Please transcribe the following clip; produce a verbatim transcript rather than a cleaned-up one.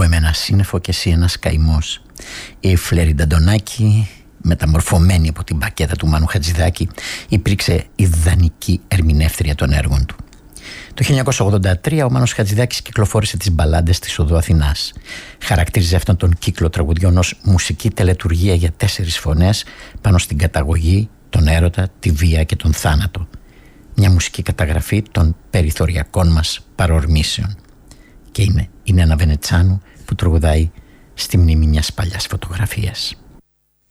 Εγώ είμαι ένα σύννεφο και εσύ ένας καημός. Η Φλέριντα Ντονάκη, μεταμορφωμένη από την πακέτα του Μάνου Χατζηδάκη, υπήρξε ιδανική ερμηνεύτρια των έργων του. Το χίλια εννιακόσια ογδόντα τρία ο Μάνος Χατζηδάκης κυκλοφόρησε τις μπαλάντες της Οδού Αθηνάς. Χαρακτήριζε αυτόν τον κύκλο τραγουδιών ως μουσική τελετουργία για τέσσερις φωνές πάνω στην καταγωγή, τον έρωτα, τη βία και τον θάνατο. Μια μουσική καταγραφή των περιθωριακών μας παρορμήσεων. Και είναι, είναι ένα Βενετσάνου που τραγουδάει στη μνήμη μιας παλιάς φωτογραφίας.